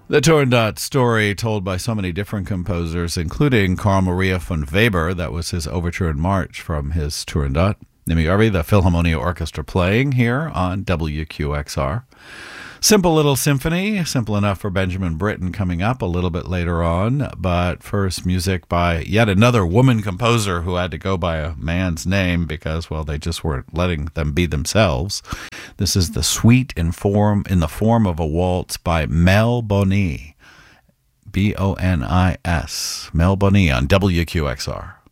The Turandot story told by so many different composers, including Carl Maria von Weber. That was his overture and march from his Turandot. Nimi Arvi, the Philharmonia Orchestra playing here on WQXR. Simple little symphony, simple enough for Benjamin Britten coming up a little bit later on. But first, music by yet another woman composer who had to go by a man's name because, well, they just weren't letting them be themselves. This is the Suite in the Form of a Waltz by Mel Bonis. Bonis. Mel Bonis on WQXR.